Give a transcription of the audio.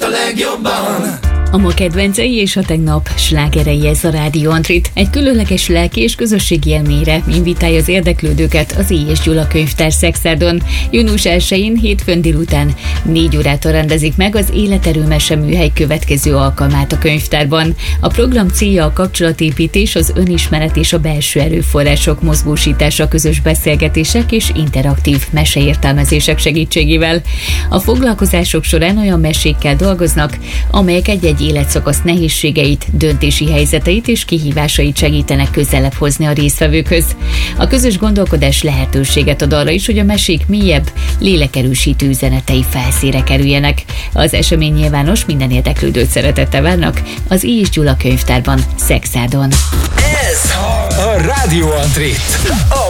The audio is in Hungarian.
legjobban. A ma kedvencei és a tegnap slágerei, ez a Rádió Antrit. Egy különleges lelki és közösségi élményre invitálja az érdeklődőket az I.S. Gyula Könyvtár Szexárdon. Június 1-én hétfőn délután 4 órától rendezik meg az Életerő Meseműhely következő alkalmát a könyvtárban. A program célja a kapcsolatépítés, az önismeret és a belső erőforrások mozgósítása, közös beszélgetések és interaktív meseértelmezések segítségével. A foglalkozások során olyan mesékkel dolgoznak, amelyek egy életszakasz nehézségeit, döntési helyzeteit és kihívásait segítenek közelebb hozni a résztvevőkhöz. A közös gondolkodás lehetőséget ad arra is, hogy a mesék mélyebb, lélekerősítő üzenetei felszínre kerüljenek. Az esemény nyilvános, minden érdeklődőt szeretettel várnak az I.S. Gyula Könyvtárban, Szexárdon. Ez a Rádió Antrit, a